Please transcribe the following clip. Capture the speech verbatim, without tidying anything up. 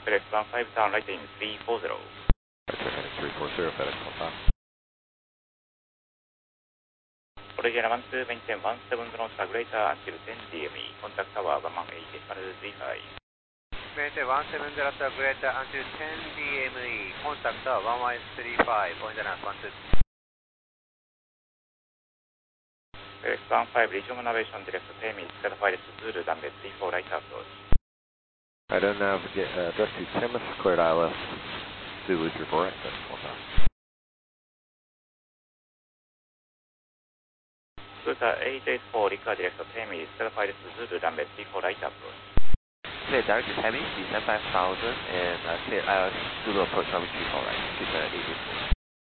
FedEx one five turn right in three four zero. three four zero FedEx one five. Original one two maintain one seven zero greater until ten D M E. Contact tower one one eight decimal three five. Maintain one seven zero greater until ten D M E. Contact tower one one three five. Original one two. FedEx one five regional navigation direct T M E certified to Zulu runway three four right approach. I don't navigate uh, address to Temis, cleared I L S, Zulu three four right, FedEx one five. Scooter eight eight four Rica direct T M E certified to Zulu runway three four right approach. Clear direct to Temis, descend five thousand and uh, clear I L S Zulu approach runway three four right, Scooter eight eight four.